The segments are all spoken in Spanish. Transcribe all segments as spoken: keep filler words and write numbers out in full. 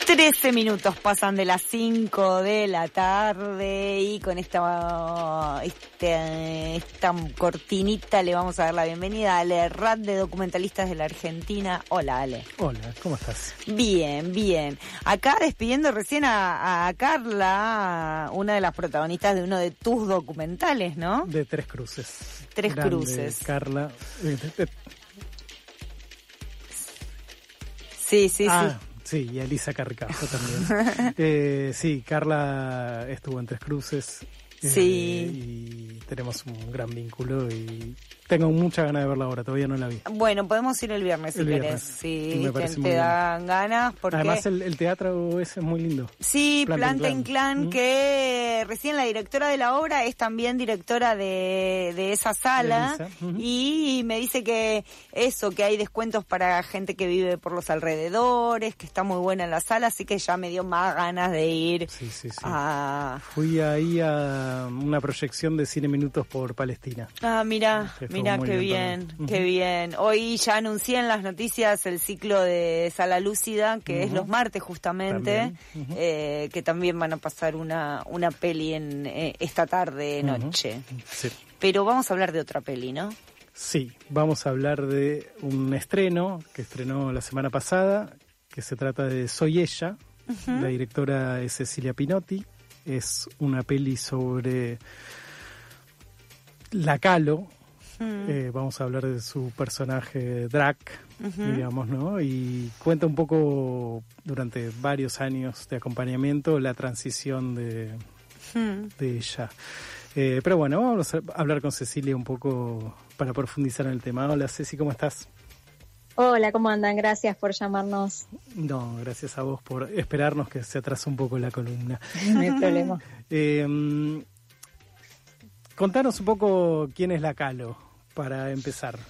Trece minutos pasan de las cinco de la tarde y con esta, este, esta cortinita le vamos a dar la bienvenida a Ale Rat de Documentalistas de la Argentina. Hola, Ale. Hola, ¿cómo estás? Bien, bien. Acá despidiendo recién a, a Carla, una de las protagonistas de uno de tus documentales, ¿no? De Tres Cruces. Tres Grande, Cruces. Carla. Sí, sí, ah, sí. Sí, y Elisa Carricajo también. eh, sí, Carla estuvo en Tres Cruces. Eh, Sí. Y tenemos un gran vínculo y tengo mucha ganas de verla ahora, todavía no la vi. Bueno, podemos ir el viernes si el querés. Viernes. Sí, Me te, te dan ganas porque... Además el, el teatro ese es muy lindo. Sí, Planta Inclán, ¿Mm? que recién la directora de la obra es también directora de, de esa sala. De uh-huh. Y me dice que eso, que hay descuentos para gente que vive por los alrededores, que está muy buena en la sala, así que ya me dio más ganas de ir. Sí, sí, sí. A... Fui ahí a una proyección de Cine Minutos por Palestina. Ah, mira, mira qué bien, bien qué uh-huh. bien. Hoy ya anuncié en las noticias el ciclo de Sala Lúcida, que uh-huh. es los martes justamente, uh-huh. eh, que también van a pasar una una peli en eh, esta tarde, noche. Uh-huh. Sí. Pero vamos a hablar de otra peli, ¿no? Sí, vamos a hablar de un estreno que estrenó la semana pasada, que se trata de Soy Ella. Uh-huh. La directora es Cecilia Pinotti. Es una peli sobre la Kahlo. Uh-huh. Eh, vamos a hablar de su personaje drag, uh-huh. digamos, ¿no? Y cuenta un poco, durante varios años de acompañamiento, la transición de, uh-huh. de ella. Eh, pero bueno, vamos a hablar con Cecilia un poco para profundizar en el tema. Hola, Ceci, ¿cómo estás? Hola, ¿cómo andan? Gracias por llamarnos. No, gracias a vos por esperarnos, que se atrasó un poco la columna. No hay problema. Eh, contanos un poco quién es la Kahlo, para empezar.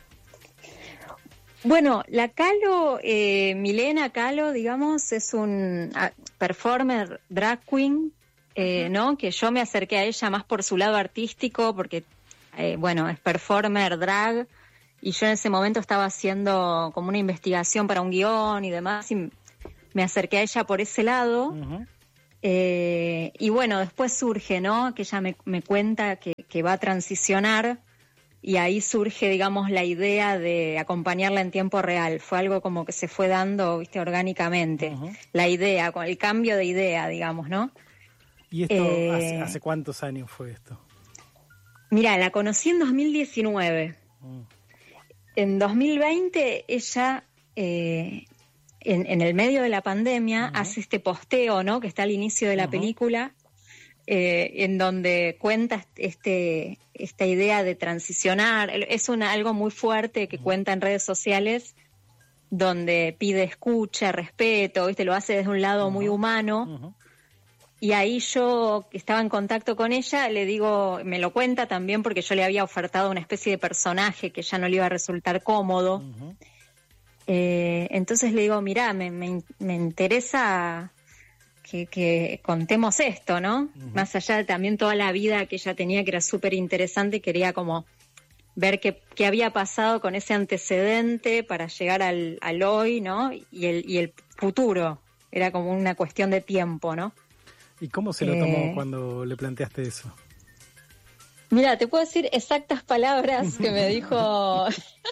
Bueno, la Kahlo, eh, Milena Kahlo, digamos, es un uh, performer drag queen, eh, uh-huh. ¿no? Que yo me acerqué a ella más por su lado artístico, porque, eh, bueno, es performer drag, y yo en ese momento estaba haciendo como una investigación para un guión y demás, y me acerqué a ella por ese lado. Uh-huh. Eh, y bueno, después surge, ¿no? Que ella me, me cuenta que, que va a transicionar, y ahí surge, digamos, la idea de acompañarla en tiempo real. Fue algo como que se fue dando, viste, orgánicamente. Uh-huh. La idea, con el cambio de idea, digamos, ¿no? ¿Y esto eh, hace, hace cuántos años fue esto? Mira, la conocí en dos mil diecinueve. Uh. En dos mil veinte ella, eh, en, en el medio de la pandemia, uh-huh. hace este posteo, ¿no? Que está al inicio de la uh-huh. película, eh, en donde cuenta este esta idea de transicionar. Es una, algo muy fuerte que uh-huh. cuenta en redes sociales, donde pide escucha, respeto, ¿viste? Lo hace desde un lado uh-huh. muy humano. Uh-huh. Y ahí yo, que estaba en contacto con ella, le digo, me lo cuenta también porque yo le había ofertado una especie de personaje que ya no le iba a resultar cómodo. Uh-huh. Eh, entonces le digo, mirá, me, me, me interesa que, que contemos esto, ¿no? Uh-huh. Más allá de también toda la vida que ella tenía, que era súper interesante, quería como ver qué, qué había pasado con ese antecedente para llegar al, al hoy, ¿no? Y el, y el futuro. Era como una cuestión de tiempo, ¿no? ¿Y cómo se lo tomó eh, cuando le planteaste eso? Mira, te puedo decir exactas palabras que me dijo.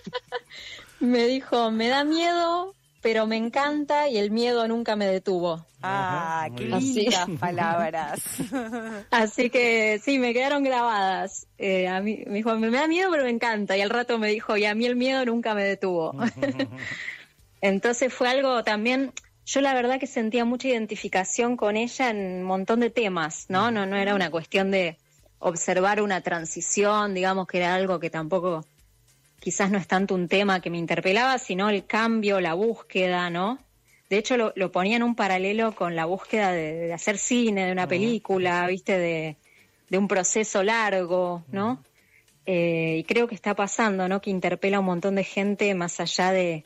me dijo, me da miedo, pero me encanta y el miedo nunca me detuvo. Ah, Ajá, qué lindas palabras. Así que sí, me quedaron grabadas. Eh, a mí, me dijo, me da miedo, pero me encanta. Y al rato me dijo, y a mí el miedo nunca me detuvo. Entonces fue algo también... Yo la verdad que sentía mucha identificación con ella en un montón de temas, ¿no? No, no era una cuestión de observar una transición, digamos que era algo que tampoco, quizás no es tanto un tema que me interpelaba, sino el cambio, la búsqueda, ¿no? De hecho lo, lo ponía en un paralelo con la búsqueda de, de hacer cine, de una película, ¿viste? De, de un proceso largo, ¿no? Eh, y creo que está pasando, ¿no? Que interpela a un montón de gente más allá de...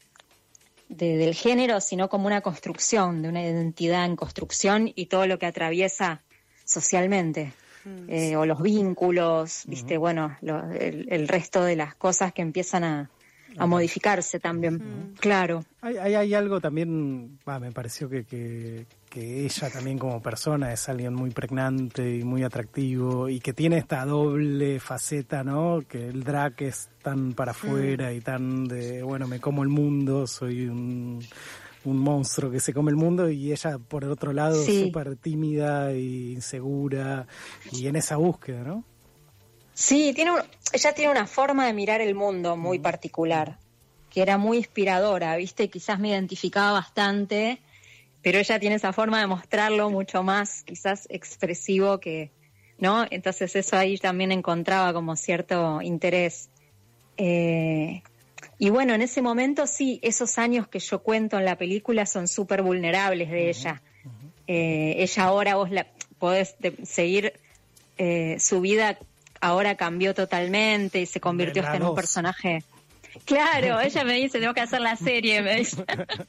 De, del género, sino como una construcción, de una identidad en construcción y todo lo que atraviesa socialmente, mm. eh, o los vínculos, viste, uh-huh. bueno, lo, el, el resto de las cosas que empiezan a, a modificarse también, mm. claro. Hay, hay, hay algo también, bah, me pareció que, que, que ella también como persona es alguien muy pregnante y muy atractivo y que tiene esta doble faceta, ¿no? Que el drag es tan para afuera mm. y tan de, bueno, me como el mundo, soy un, un monstruo que se come el mundo, y ella por el otro lado sí. súper tímida e insegura y en esa búsqueda, ¿no? Sí, tiene un, ella tiene una forma de mirar el mundo muy particular, que era muy inspiradora, ¿viste? Quizás me identificaba bastante, pero ella tiene esa forma de mostrarlo mucho más, quizás expresivo que, ¿no? Entonces eso ahí también encontraba como cierto interés. Eh, y bueno, en ese momento sí, esos años que yo cuento en la película son súper vulnerables de ella. Uh-huh. Eh, ella ahora vos la podés de, seguir eh, su vida. Ahora cambió totalmente y se convirtió hasta en un personaje. Claro, ella me dice, tengo que hacer la serie, me dice.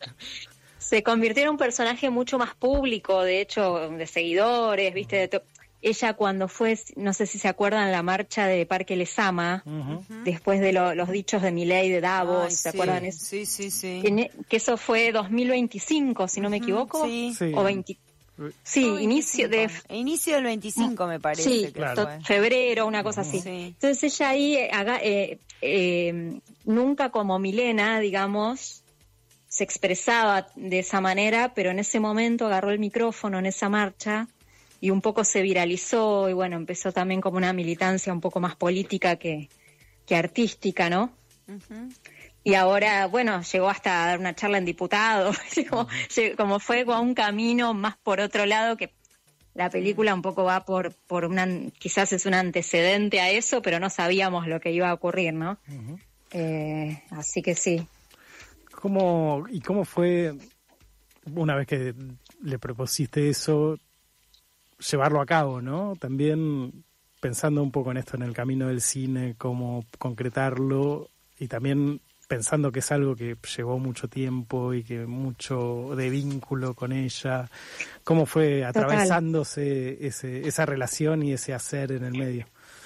Se convirtió en un personaje mucho más público, de hecho, de seguidores, ¿viste? De to- ella cuando fue, no sé si se acuerdan, la marcha de Parque Lezama, uh-huh. después de lo, los dichos de Milei de Davos, Ay, ¿se sí, acuerdan eso? Sí, sí, sí. Que, que eso fue dos mil veinticinco, si no me equivoco, sí. o veinte. Sí, no, inicio de inicio del veinticinco me parece. Sí, que claro. fue. Febrero, una cosa así. Sí. Entonces ella ahí, eh, eh, nunca como Milena, digamos, se expresaba de esa manera, pero en ese momento agarró el micrófono en esa marcha y un poco se viralizó y bueno, empezó también como una militancia un poco más política que, que artística, ¿no? Uh-huh. Y ahora, bueno, llegó hasta a dar una charla en diputados, como, como fue con un camino más por otro lado, que la película un poco va por, por una, quizás es un antecedente a eso, pero no sabíamos lo que iba a ocurrir, ¿no? Uh-huh. Eh, así que sí. ¿Cómo, y cómo fue, una vez que le propusiste eso, llevarlo a cabo, ¿no? También pensando un poco en esto, en el camino del cine, cómo concretarlo, y también pensando que es algo que llevó mucho tiempo y que mucho de vínculo con ella. ¿Cómo fue atravesándose ese, esa relación y ese hacer en el medio?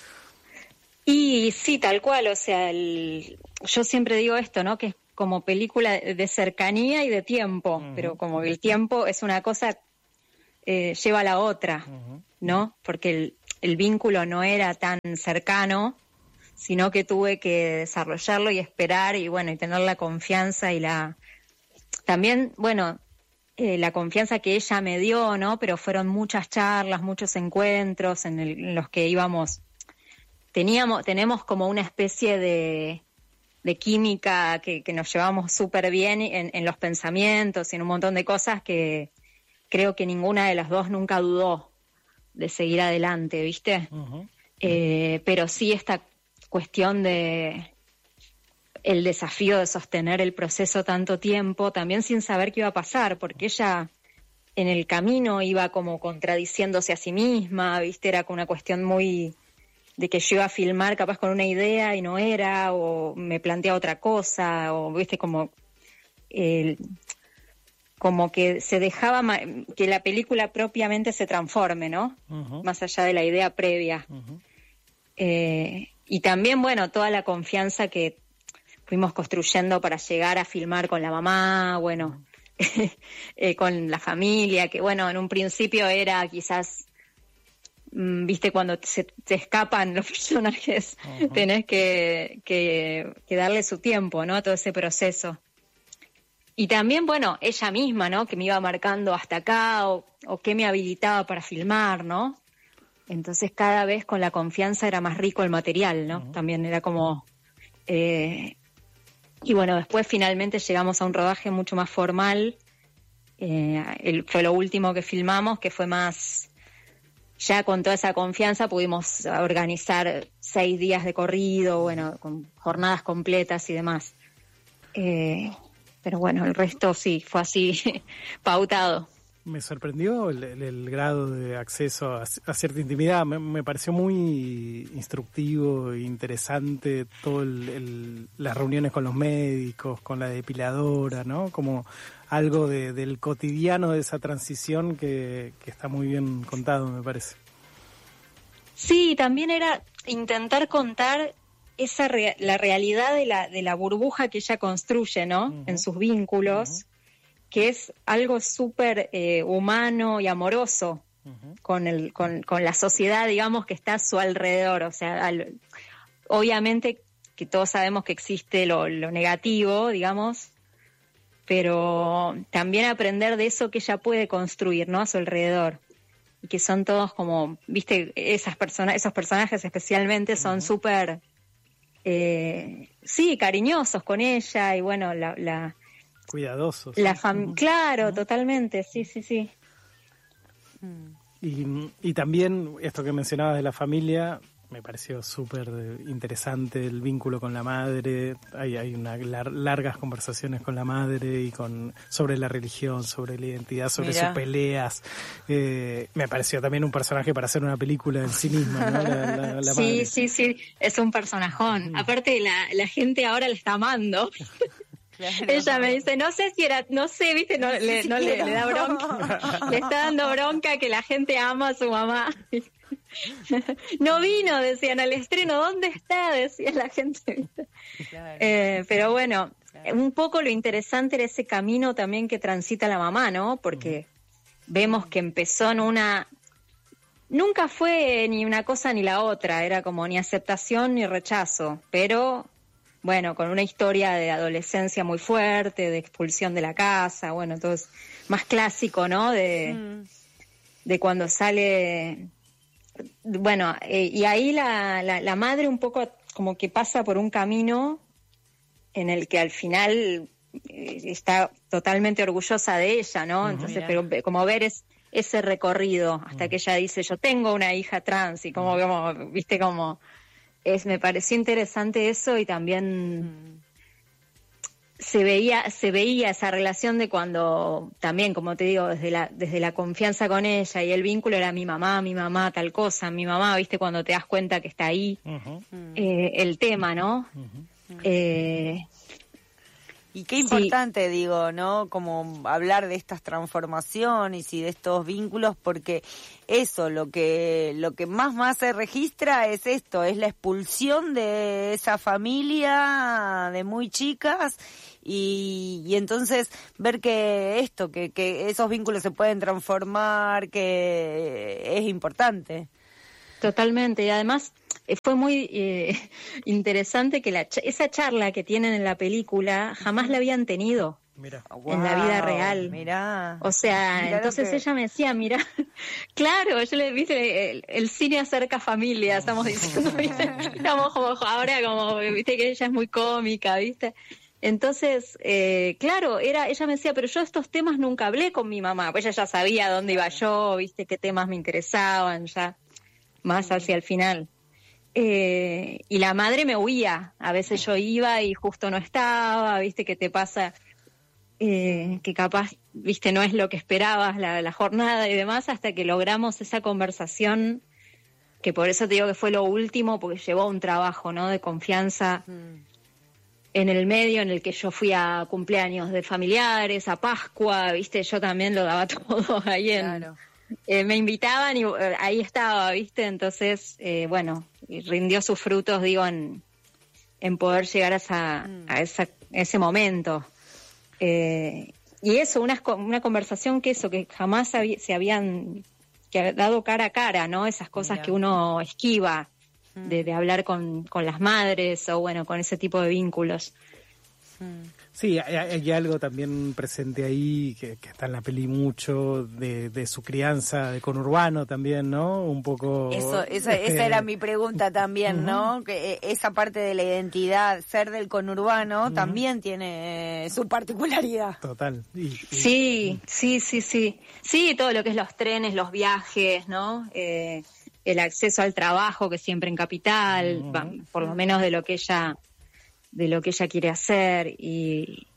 Y sí, tal cual, o sea, el, yo siempre digo esto, ¿no? Que es como película de cercanía y de tiempo, uh-huh. pero como el tiempo es una cosa, eh, lleva a la otra, uh-huh. ¿no? Porque el, el vínculo no era tan cercano, sino que tuve que desarrollarlo y esperar y bueno, y tener la confianza y la... También, bueno, eh, la confianza que ella me dio, ¿no? Pero fueron muchas charlas, muchos encuentros en, el, en los que íbamos... Teníamos, tenemos como una especie de, de química que, que nos llevamos súper bien en, en los pensamientos y en un montón de cosas que creo que ninguna de las dos nunca dudó de seguir adelante, ¿viste? Uh-huh. Eh, pero sí esta cuestión de el desafío de sostener el proceso tanto tiempo, también sin saber qué iba a pasar, porque ella en el camino iba como contradiciéndose a sí misma, ¿viste? Era como una cuestión muy de que yo iba a filmar capaz con una idea y no era, o me planteaba otra cosa, o ¿viste? Como el, como que se dejaba ma- que la película propiamente se transforme, ¿no? Uh-huh. Más allá de la idea previa. Uh-huh. Eh, y también, bueno, toda la confianza que fuimos construyendo para llegar a filmar con la mamá, bueno, eh, con la familia, que bueno, en un principio era quizás, mmm, viste, cuando se te escapan los personajes, uh-huh. tenés que, que, que darle su tiempo, ¿no? Todo ese proceso. Y también, bueno, ella misma, ¿no? Que me iba marcando hasta acá, o, o qué me habilitaba para filmar, ¿no? Entonces cada vez con la confianza era más rico el material, ¿no? Uh-huh. También era como... Eh, y bueno, después finalmente llegamos a un rodaje mucho más formal. Eh, el, fue lo último que filmamos, que fue más... Ya con toda esa confianza pudimos organizar seis días de corrido, bueno, con jornadas completas y demás. Eh, pero bueno, el resto sí, fue así pautado. Me sorprendió el, el, el grado de acceso a, a cierta intimidad. Me, me pareció muy instructivo e interesante todo el, el, las reuniones con los médicos, con la depiladora, ¿no? Como algo de, del cotidiano de esa transición que, que está muy bien contado, me parece. Sí, también era intentar contar esa re, la realidad de la, de la burbuja que ella construye, ¿no? Uh-huh. En sus vínculos, uh-huh. que es algo súper eh, humano y amoroso uh-huh. con, el, con, con la sociedad, digamos, que está a su alrededor. O sea, al, obviamente que todos sabemos que existe lo, lo negativo, digamos, pero también aprender de eso que ella puede construir, ¿no? A su alrededor. Y que son todos como, viste, esas personas, esos personajes especialmente son súper, uh-huh. eh, sí, cariñosos con ella y bueno, la... la cuidadosos. La fam- uh-huh. Claro, uh-huh. Totalmente, sí, sí, sí. Y, y también esto que mencionabas de la familia, me pareció súper interesante el vínculo con la madre. Hay, hay una lar- largas conversaciones con la madre y con sobre la religión, sobre la identidad, sobre Mirá. sus peleas. Eh, me pareció también un personaje para hacer una película en sí misma, ¿no? La, la, la sí, madre. sí, sí, es un personajón. Mm. Aparte, la, la gente ahora la está amando. Claro. Ella me dice, no sé si era, no sé, viste, no, le, no le, le da bronca. Le está dando bronca que la gente ama a su mamá. No vino, decían, al estreno, ¿dónde está? Decía la gente. Claro. Eh, pero bueno, claro. Un poco lo interesante era ese camino también que transita la mamá, ¿no? Porque uh-huh. vemos que empezó en una... Nunca fue ni una cosa ni la otra, era como ni aceptación ni rechazo, pero bueno, con una historia de adolescencia muy fuerte, de expulsión de la casa, bueno, todo es más clásico, ¿no? De, uh-huh. de cuando sale... Bueno, eh, y ahí la, la, la madre un poco como que pasa por un camino en el que al final eh, está totalmente orgullosa de ella, ¿no? Uh-huh. Entonces, pero como ver es, ese recorrido hasta uh-huh. que ella dice, yo tengo una hija trans y como, uh-huh. como viste, como es, me pareció interesante eso y también... Uh-huh. se veía se veía esa relación de cuando también, como te digo, desde la desde la confianza con ella y el vínculo era mi mamá, mi mamá, tal cosa, mi mamá, viste, cuando te das cuenta que está ahí uh-huh. eh, el tema, ¿no? Uh-huh. Eh, y qué importante, sí. digo, ¿no? Como hablar de estas transformaciones y de estos vínculos, porque eso, lo que lo que más más se registra es esto, es la expulsión de esa familia de muy chicas y, y entonces ver que esto, que, que esos vínculos se pueden transformar, que es importante. Totalmente, y además fue muy eh, interesante que la, esa charla que tienen en la película jamás la habían tenido. Mira. Wow, en la vida real. Mirá. O sea, mirá entonces que... ella me decía, mira, claro, yo le viste, el, el cine acerca familia, estamos diciendo, ¿viste? Estamos como ahora como, viste que ella es muy cómica, ¿viste? Entonces, eh, claro, era, ella me decía, pero yo estos temas nunca hablé con mi mamá, pues ella ya sabía dónde iba yo, viste, qué temas me interesaban, ya más hacia el final. Eh, y la madre me huía, a veces yo iba y justo no estaba, viste, que te pasa... Eh, que capaz, viste, no es lo que esperabas la, la jornada y demás, hasta que logramos esa conversación, que por eso te digo que fue lo último, porque llevó un trabajo, ¿no? De confianza mm. en el medio, en el que yo fui a cumpleaños de familiares, a Pascua, viste, yo también lo daba todo ahí en... Claro. Eh, me invitaban y eh, ahí estaba, viste, entonces, eh, bueno, rindió sus frutos, digo, en, en poder llegar a, esa, mm. a esa, ese momento. Eh, y eso, una, una conversación que eso, que jamás había, se habían que dado cara a cara, ¿no? Esas cosas Mira. que uno esquiva mm. de, de hablar con, con las madres o bueno, con ese tipo de vínculos. Mm. Sí, hay, hay algo también presente ahí que, que está en la peli mucho de, de su crianza de conurbano también, ¿no? Un poco... Eso, esa, eh, esa era mi pregunta también, uh-huh. ¿no? Que esa parte de la identidad, ser del conurbano, uh-huh. también tiene su particularidad. Total. Y, y... Sí, sí, sí, sí. Sí, todo lo que es los trenes, los viajes, ¿no? Eh, el acceso al trabajo, que siempre en capital, uh-huh. va, por lo menos de lo que ella... de lo que ella quiere hacer y,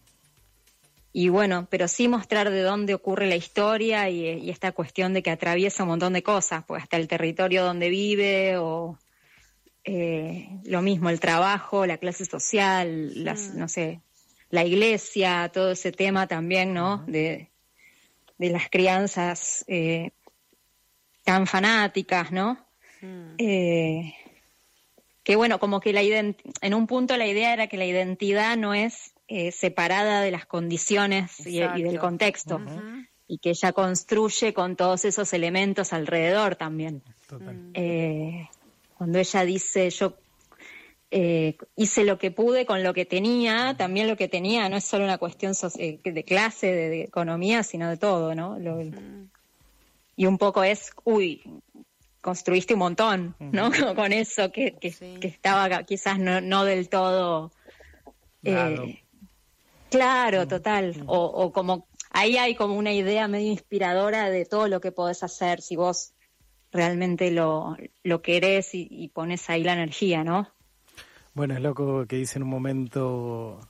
y bueno, pero sí mostrar de dónde ocurre la historia y, y esta cuestión de que atraviesa un montón de cosas, pues hasta el territorio donde vive o eh, lo mismo, el trabajo, la clase social, las, mm. no sé, la iglesia, todo ese tema también, ¿no? Uh-huh. De, de las crianzas eh, tan fanáticas, ¿no? Mm. Eh, que bueno, como que la ident- en un punto la idea era que la identidad no es eh, separada de las condiciones y, y del contexto, uh-huh. y que ella construye con todos esos elementos alrededor también. Total. Eh, cuando ella dice, yo eh, hice lo que pude con lo que tenía, también lo que tenía no es solo una cuestión so- de clase, de, de economía, sino de todo, ¿no? Lo, uh-huh. Y un poco es, uy, construiste un montón, ¿no? Uh-huh. Con eso que, que, sí. que estaba quizás no, no del todo... Claro, eh, claro uh-huh. total. Uh-huh. O, o como, ahí hay como una idea medio inspiradora de todo lo que podés hacer si vos realmente lo, lo querés y, y pones ahí la energía, ¿no? Bueno, es loco que dice en un momento...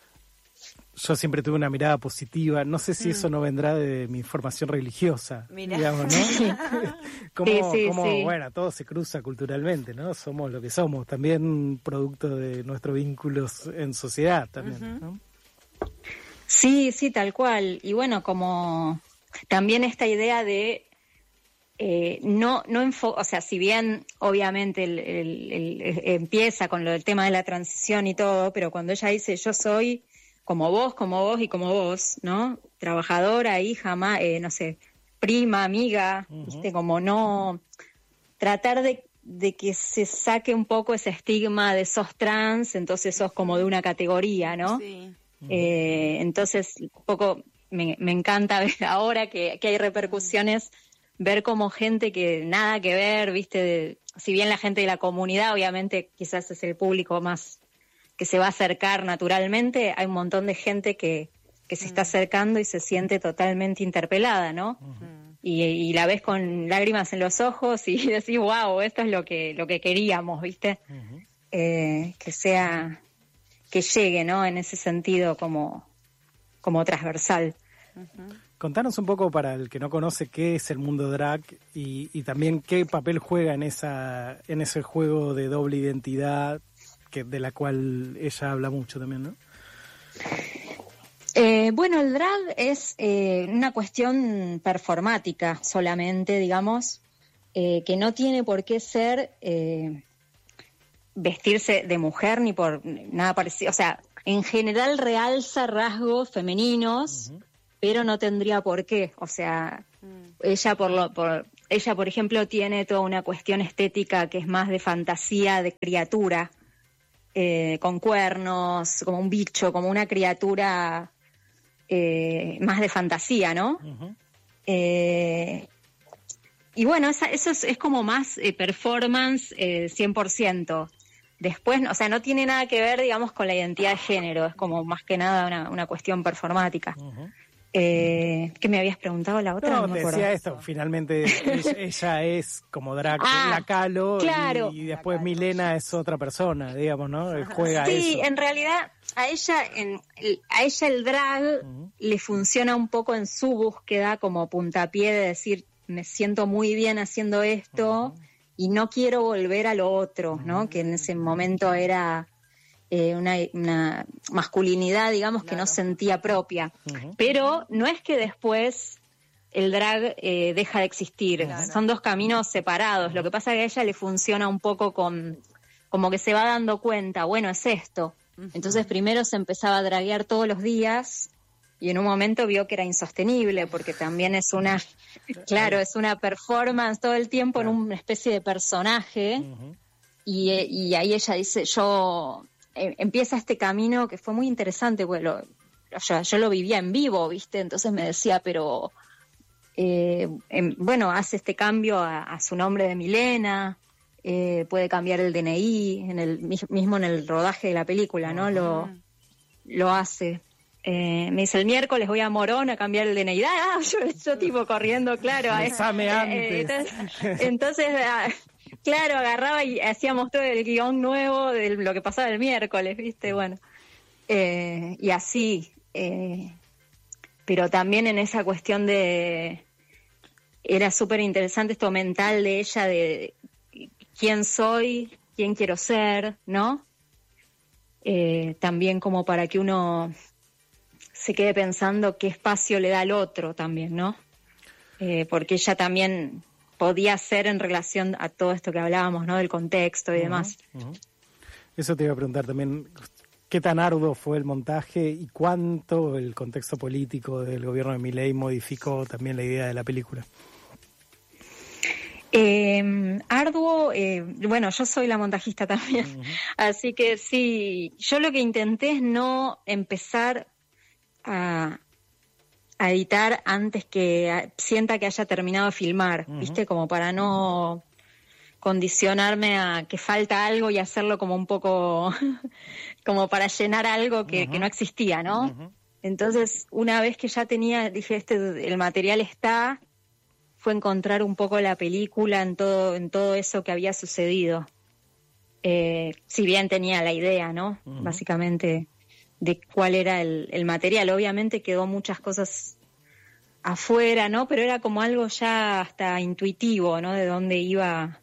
Yo siempre tuve una mirada positiva. No sé si mm. eso no vendrá de mi formación religiosa, Mirá. digamos, ¿no? como, sí, sí, como sí. bueno, todo se cruza culturalmente, ¿no? Somos lo que somos, también producto de nuestros vínculos en sociedad también, uh-huh. ¿no? Sí, sí, tal cual. Y bueno, como también esta idea de eh, no, no enfo- o sea, si bien obviamente el, el, el, el, empieza con lo del tema de la transición y todo, pero cuando ella dice yo soy como vos, como vos y como vos, ¿no? Trabajadora, hija, ma, eh, no sé, prima, amiga, uh-huh. ¿viste? Como no... Tratar de, de que se saque un poco ese estigma de sos trans, entonces sos como de una categoría, ¿no? Sí. Uh-huh. Eh, entonces, un poco me, me encanta ver ahora que, que hay repercusiones, ver como gente que nada que ver, ¿viste? De, si bien la gente de la comunidad, obviamente, quizás es el público más... que se va a acercar naturalmente, hay un montón de gente que, que se mm. está acercando y se siente totalmente interpelada, ¿no? Uh-huh. Y, y la ves con lágrimas en los ojos y decís, wow, esto es lo que lo que queríamos, ¿viste? Uh-huh. Eh, que sea, que llegue, ¿no? En ese sentido como, como transversal. Uh-huh. Contanos un poco, para el que no conoce, qué es el mundo drag y, y también qué papel juega en esa en ese juego de doble identidad, que de la cual ella habla mucho también, ¿no? Eh, bueno, el drag es eh, una cuestión performática solamente, digamos, eh, que no tiene por qué ser eh, vestirse de mujer ni por nada parecido. O sea, en general realza rasgos femeninos, uh-huh. pero no tendría por qué. O sea, uh-huh. ella por lo por ella, por ejemplo, tiene toda una cuestión estética que es más de fantasía, de criatura. Eh, con cuernos, como un bicho, como una criatura eh, más de fantasía, ¿no? Uh-huh. Eh, y bueno, esa, eso es, es como más eh, performance eh, cien por ciento. Después, o sea, no tiene nada que ver, digamos, con la identidad de género, es como más que nada una, una cuestión performática. Uh-huh. Eh, ¿Qué me habías preguntado la otra? No, no te decía esto, finalmente ella, ella es como drag, ah, la Calo, claro. y, y después Milena es otra persona, digamos, ¿no? Juega sí, eso. En realidad a ella, en, a ella el drag uh-huh. le funciona un poco en su búsqueda como puntapié de decir, me siento muy bien haciendo esto uh-huh. y no quiero volver a lo otro, ¿no? Uh-huh. Que en ese momento era... Eh, una, una masculinidad, digamos, claro. que no sentía propia. Uh-huh. Pero no es que después el drag eh, deja de existir. Claro. Son dos caminos separados. Uh-huh. Lo que pasa es que a ella le funciona un poco con... como que se va dando cuenta, bueno, es esto. Uh-huh. Entonces primero se empezaba a draguear todos los días y en un momento vio que era insostenible porque también es una... claro, es una performance todo el tiempo claro. en una especie de personaje. Uh-huh. y, y ahí ella dice, yo... empieza este camino que fue muy interesante, porque lo, yo, yo lo vivía en vivo, ¿viste? Entonces me decía, pero eh, en, bueno, hace este cambio a, a su nombre de Milena, eh, puede cambiar el D N I, en el mismo en el rodaje de la película, ¿no? Uh-huh. Lo, lo hace. Eh, me dice, el miércoles voy a Morón a cambiar el D N I. Ah, yo, yo tipo corriendo, claro. Besame eh, antes. Eh, entonces, entonces ah, claro, agarraba y hacíamos todo el guión nuevo de lo que pasaba el miércoles, ¿viste? Bueno, eh, y así. Eh, pero también en esa cuestión de... Era súper interesante esto mental de ella, de quién soy, quién quiero ser, ¿no? Eh, también como para que uno se quede pensando qué espacio le da al otro también, ¿no? Eh, porque ella también... podía ser en relación a todo esto que hablábamos, ¿no? Del contexto y uh-huh, demás. Uh-huh. Eso te iba a preguntar también, ¿qué tan arduo fue el montaje y cuánto el contexto político del gobierno de Milei modificó también la idea de la película? Eh, arduo, eh, bueno, yo soy la montajista también, uh-huh. Así que sí, yo lo que intenté es no empezar a, a editar antes que sienta que haya terminado de filmar, uh-huh. ¿Viste? Como para no condicionarme a que falta algo y hacerlo como un poco, como para llenar algo que, uh-huh. que no existía, ¿no? Uh-huh. Entonces, una vez que ya tenía, dije, este, el material está... fue encontrar un poco la película en todo en todo eso que había sucedido. Eh, si bien tenía la idea, ¿no? Uh-huh. Básicamente, de cuál era el, el material. Obviamente quedó muchas cosas afuera, ¿no? Pero era como algo ya hasta intuitivo, ¿no? De dónde iba,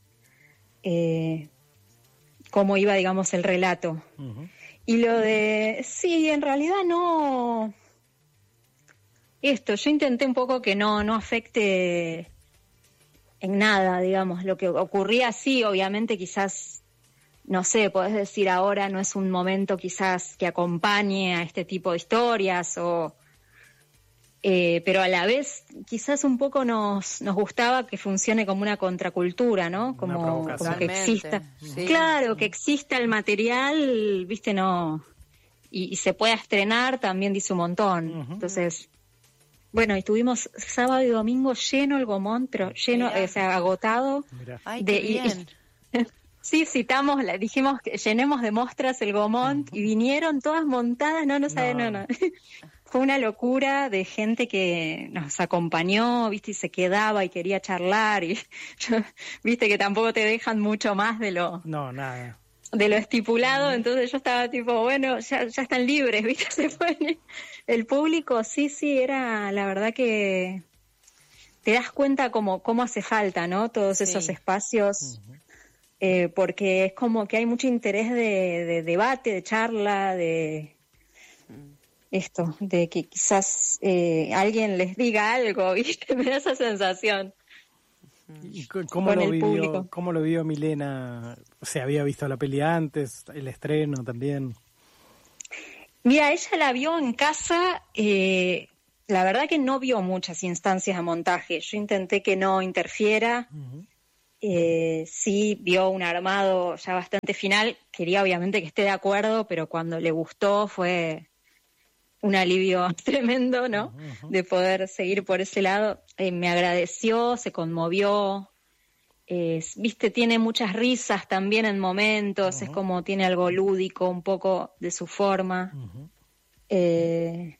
eh, cómo iba, digamos, el relato. Uh-huh. Y lo de... Sí, en realidad no... Esto, yo intenté un poco que no, no afecte en nada, digamos, lo que ocurría sí, obviamente quizás, no sé, podés decir ahora no es un momento quizás que acompañe a este tipo de historias, o eh, pero a la vez quizás un poco nos, nos gustaba que funcione como una contracultura, ¿no? Como, como que exista, sí. Claro, que exista el material, viste, no, y, y se pueda estrenar también dice un montón, uh-huh. Entonces... Bueno, y tuvimos sábado y domingo lleno el Gaumont, pero lleno, o sea, agotado. Ay, de, qué bien. Y, sí, citamos, dijimos que llenemos de mostras el Gaumont y vinieron todas montadas, no, no saben, no, no. Fue una locura de gente que nos acompañó, viste, y se quedaba y quería charlar y yo, viste que tampoco te dejan mucho más de lo... No, nada. De lo estipulado, entonces yo estaba tipo, bueno, ya, ya están libres, viste, se pueden... El público, sí, sí, era la verdad que te das cuenta como cómo hace falta, ¿no? Todos sí. Esos espacios, uh-huh. eh, porque es como que hay mucho interés de, de debate, de charla, de esto, de que quizás eh, alguien les diga algo, ¿viste? Me da esa sensación. ¿Y cómo lo vivió, cómo lo vivió Milena? O sea, ¿había visto la peli antes, el estreno también? Mira, ella la vio en casa, eh, la verdad que no vio muchas instancias de montaje. Yo intenté que no interfiera, uh-huh. eh, sí vio un armado ya bastante final. Quería obviamente que esté de acuerdo, pero cuando le gustó fue un alivio tremendo, ¿no? Uh-huh. De poder seguir por ese lado. Eh, me agradeció, se conmovió. Eh, viste, tiene muchas risas también en momentos, uh-huh. Es como tiene algo lúdico un poco de su forma. Uh-huh. Eh,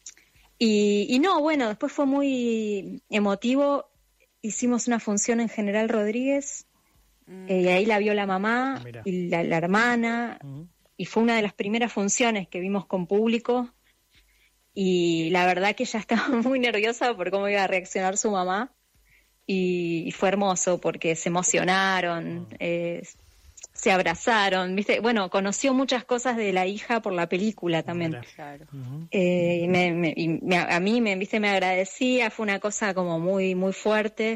y, y no, bueno, después fue muy emotivo. Hicimos una función en General Rodríguez, uh-huh. eh, y ahí la vio la mamá Mira. y la, la hermana, uh-huh. y fue una de las primeras funciones que vimos con público. Y la verdad que ella estaba muy nerviosa por cómo iba a reaccionar su mamá. Y, y fue hermoso porque se emocionaron, eh, se abrazaron, ¿viste? Bueno, conoció muchas cosas de la hija por la película también. Claro. Eh, y me, me, y me, a mí me, ¿viste? Me agradecía, fue una cosa como muy, muy fuerte.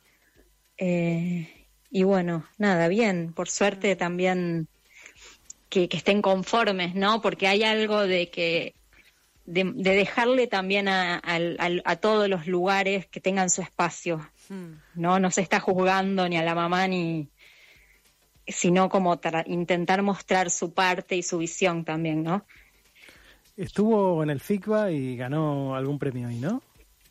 Eh, y bueno, nada, bien, por suerte también que, que estén conformes, ¿no? Porque hay algo de que de, de dejarle también a, a, a, a todos los lugares que tengan su espacio. No, no se está juzgando ni a la mamá ni, sino como tra- intentar mostrar su parte y su visión también, ¿no? Estuvo en el FICBA y ganó algún premio ahí, ¿no?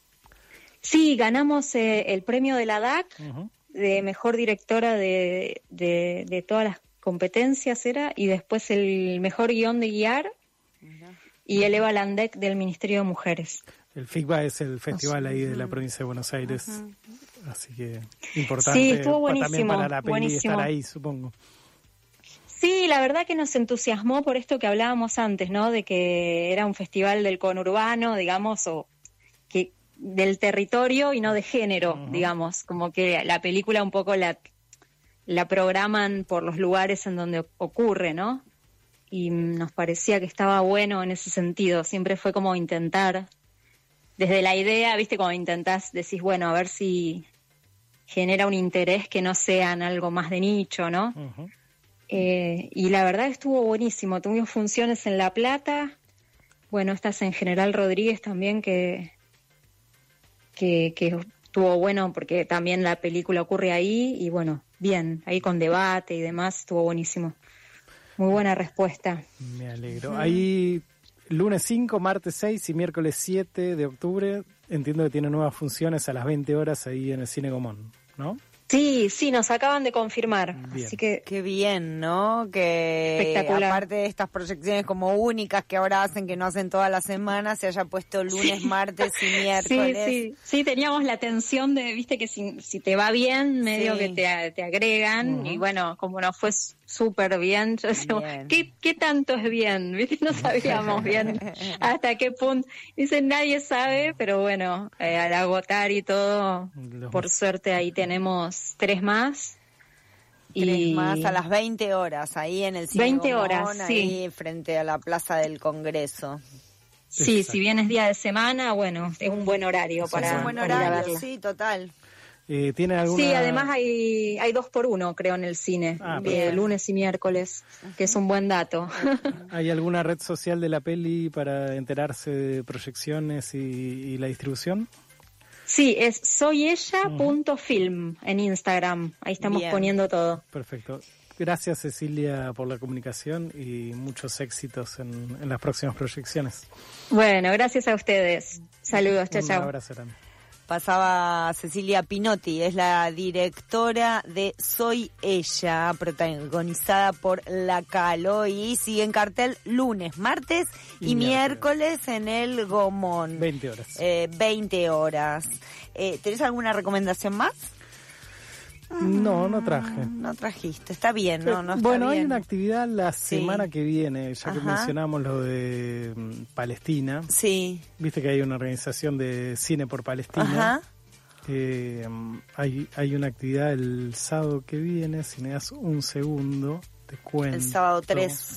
Sí, ganamos eh, el premio de la D A C, uh-huh. de mejor directora de, de, de todas las competencias era, y después el mejor guión de guiar, uh-huh. y el Eva Landec del Ministerio de Mujeres. El FICBA es el festival ahí de la provincia de Buenos Aires, uh-huh. Así que importante sí, estuvo buenísimo, también para la peli buenísimo. Estar ahí, supongo. Sí, la verdad que nos entusiasmó por esto que hablábamos antes, ¿no? De que era un festival del conurbano, digamos, o que del territorio y no de género, uh-huh. digamos, como que la película un poco la, la programan por los lugares en donde ocurre, ¿no? Y nos parecía que estaba bueno en ese sentido, siempre fue como intentar... Desde la idea, viste, como intentás, decís, bueno, a ver si genera un interés que no sea en algo más de nicho, ¿no? Uh-huh. Eh, y la verdad estuvo buenísimo. Tuvimos funciones en La Plata. Bueno, estas en General Rodríguez también, que, que, que estuvo bueno porque también la película ocurre ahí. Y bueno, bien, ahí con debate y demás, estuvo buenísimo. Muy buena respuesta. Me alegro. Mm. Ahí lunes cinco, martes seis y miércoles siete de octubre, entiendo que tiene nuevas funciones a las veinte horas ahí en el Cine Gomón, ¿no? Sí, sí, nos acaban de confirmar, bien. Así que... Qué bien, ¿no? Que espectacular. Aparte de estas proyecciones como únicas que ahora hacen, que no hacen todas las semanas, se haya puesto lunes, sí. martes y miércoles. Sí, sí, sí, teníamos la tensión de, viste, que si, si te va bien, medio sí. que te, te agregan, uh-huh. y bueno, como nos fue súper bien, yo decía, bien. ¿Qué, ¿qué tanto es bien? ¿Viste? No sabíamos bien hasta qué punto. Dicen, nadie sabe, pero bueno, eh, al agotar y todo, Los... por suerte ahí tenemos tres más. Tres y... más a las veinte horas, ahí en el Cine veinte Gomón, horas, ahí sí. frente a la Plaza del Congreso. Sí, exacto. Si bien es día de semana, bueno, es un buen horario sí, para, es un buen para horario, ir a verla. Sí, total. Eh, ¿tiene alguna... Sí, además hay hay dos por uno, creo, en el cine, ah, eh, lunes y miércoles, que es un buen dato. ¿Hay alguna red social de la peli para enterarse de proyecciones y, y la distribución? Sí, es soyella punto film en Instagram, ahí estamos Bien. Poniendo todo. Perfecto. Gracias, Cecilia, por la comunicación y muchos éxitos en, en las próximas proyecciones. Bueno, gracias a ustedes. Saludos, chao, chao. Un abrazo grande. Pasaba Cecilia Pinotti, es la directora de Soy Ella, protagonizada por La Calo, y sigue en cartel lunes, martes y, y miércoles. miércoles en el Gomón. veinte horas. Eh, veinte horas. Eh, ¿Tenés alguna recomendación más? No, no traje. No trajiste, está bien, ¿no? no está bueno, bien. Hay una actividad la semana sí. que viene, ya Ajá. que mencionamos lo de um, Palestina. Sí. Viste que hay una organización de cine por Palestina. Ajá. Eh, um, hay, hay una actividad el sábado que viene, si me das un segundo, te cuento. El sábado tres.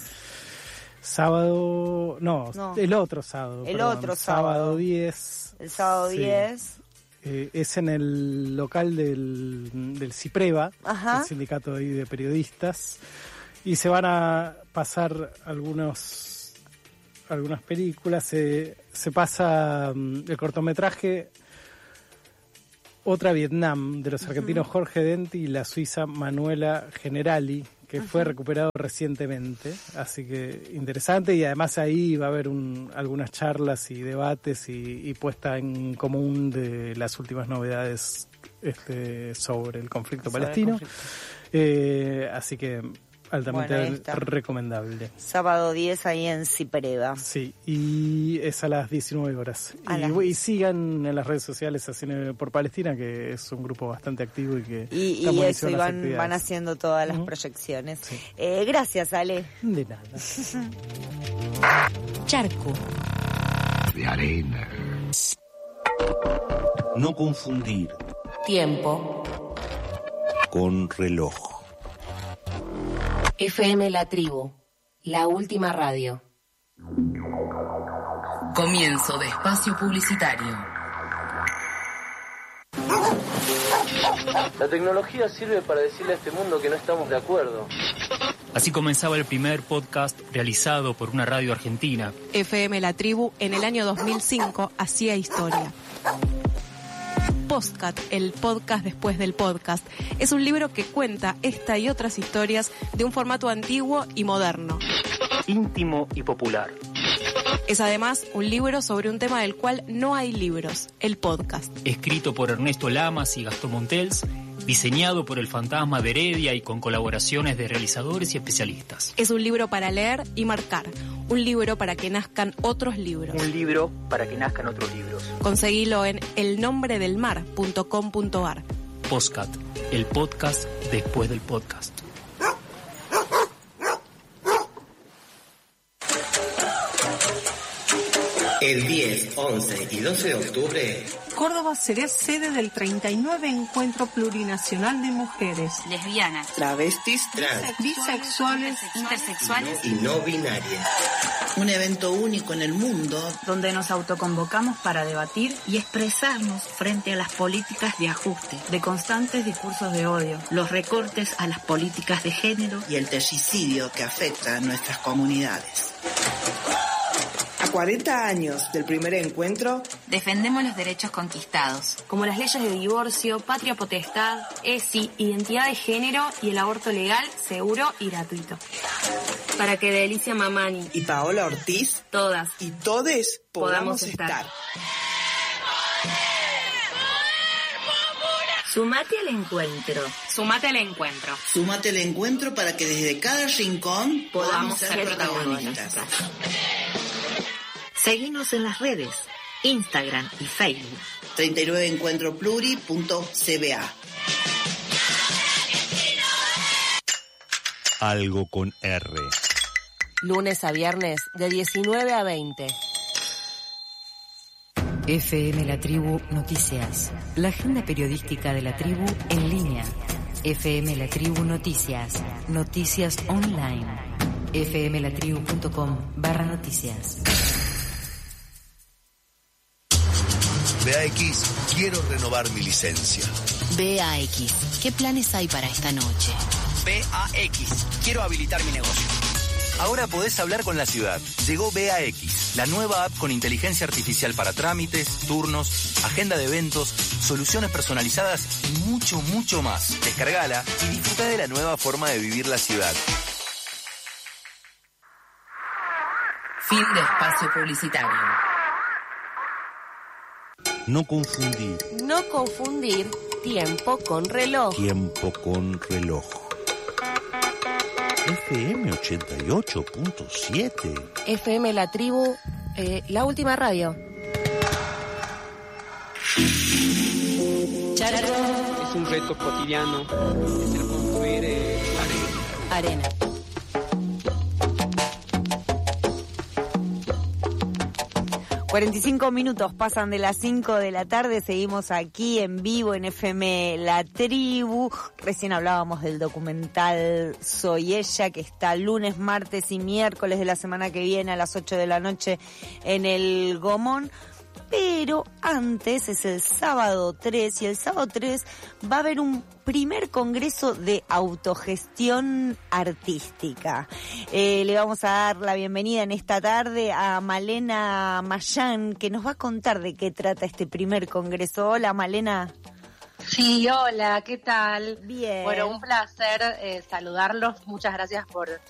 Sábado, no, no. el otro sábado. El perdón, otro sábado. Sábado diez. El sábado sí. diez. Eh, es en el local del, del CIPREVA, Ajá. el sindicato ahí de periodistas, y se van a pasar algunos algunas películas. Se, se pasa um, el cortometraje Otra Vietnam, de los argentinos uh-huh. Jorge Denti y la suiza Manuela Generali, que uh-huh. fue recuperado recientemente, así que interesante, y además ahí va a haber un, algunas charlas y debates y, y puesta en común de las últimas novedades este, sobre el conflicto sobre palestino, el conflicto. Eh, así que altamente bueno, recomendable. Sábado diez ahí en Cipreva. Sí, y es a las diecinueve horas. A y, las... y sigan en las redes sociales a Cine por Palestina, que es un grupo bastante activo y que y, y eso, y van, van haciendo todas las uh-huh. proyecciones. Sí. Eh, gracias, Ale. De nada. Charco. De arena. No confundir tiempo con reloj. F M La Tribu, la última radio. Comienzo de espacio publicitario. La tecnología sirve para decirle a este mundo que no estamos de acuerdo. Así comenzaba el primer podcast realizado por una radio argentina. F M La Tribu en el año dos mil cinco hacía historia. Postcat, el podcast después del podcast, es un libro que cuenta esta y otras historias de un formato antiguo y moderno. Íntimo y popular. Es además un libro sobre un tema del cual no hay libros, el podcast. Escrito por Ernesto Lamas y Gastón Montels, diseñado por el Fantasma de Heredia y con colaboraciones de realizadores y especialistas. Es un libro para leer y marcar, un libro para que nazcan otros libros. Un libro para que nazcan otros libros. Conseguilo en el nombre del mar punto com punto ar. Postcat, el podcast después del podcast. El diez, once y doce de octubre, Córdoba será sede del treinta y nueve Encuentro Plurinacional de Mujeres, lesbianas, travestis, trans, bisexuales, intersexuales y no binarias. Un evento único en el mundo, donde nos autoconvocamos para debatir y expresarnos frente a las políticas de ajuste, de constantes discursos de odio, los recortes a las políticas de género y el tercicidio que afecta a nuestras comunidades. A cuarenta años del primer encuentro, defendemos los derechos conquistados, como las leyes de divorcio, patria potestad, E S I, identidad de género y el aborto legal, seguro y gratuito. Para que Delicia Mamani y Paola Ortiz, todas y todes podamos, podamos estar. estar. Sumate al encuentro. Sumate al encuentro. Sumate al encuentro para que desde cada rincón podamos, podamos ser, ser protagonistas. protagonistas. Seguinos en las redes, Instagram y Facebook. treinta y nueve encuentro pluri punto c b a. Algo con R. Lunes a viernes de diecinueve a veinte. F M La Tribu Noticias. La agenda periodística de la tribu en línea. F M La Tribu Noticias. Noticias online. f m la tribu punto com barra noticias. B A X, quiero renovar mi licencia. B A X, ¿qué planes hay para esta noche? B A X, quiero habilitar mi negocio. Ahora podés hablar con la ciudad. Llegó B A X, la nueva app con inteligencia artificial para trámites, turnos, agenda de eventos, soluciones personalizadas y mucho, mucho más. Descargala y disfruta de la nueva forma de vivir la ciudad. Fin de espacio publicitario. No confundir. No confundir tiempo con reloj. Tiempo con reloj. F M ochenta y ocho punto siete. F M La Tribu, eh, la última radio. Charco. Es un reto cotidiano. Es el construir eh, arena. Arena. cuarenta y cinco minutos pasan de las cinco de la tarde, seguimos aquí en vivo en F M La Tribu. Recién hablábamos del documental Soy Ella, que está lunes, martes y miércoles de la semana que viene a las ocho de la noche en el Gomón. Pero antes es el sábado tres, y el sábado tres va a haber un primer congreso de autogestión artística. Eh, le vamos a dar la bienvenida en esta tarde a Malena Mayán, que nos va a contar de qué trata este primer congreso. Hola, Malena. Sí, hola, ¿qué tal? Bien. Bueno, un placer eh, saludarlos. Muchas gracias por